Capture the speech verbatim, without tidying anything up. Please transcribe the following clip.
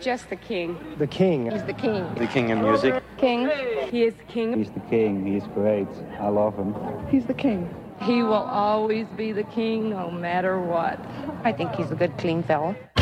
just the king. The king. He's the king. The king in music. King. He is the king. He's the king. He's great. I love him. He's the king. He will always be the king no matter what. I think he's a good, clean fellow.